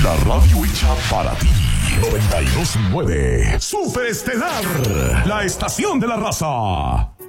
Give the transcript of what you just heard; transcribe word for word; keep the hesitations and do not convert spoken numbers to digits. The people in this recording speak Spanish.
La radio hecha para ti. noventa y dos punto nueve Super Estelar, la estación de la raza.